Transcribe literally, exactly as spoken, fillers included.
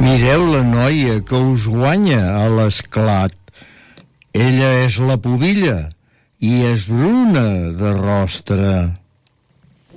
Mireu la noia que us guanya a l'esclat. Ella és la pubilla i és bruna de rostre.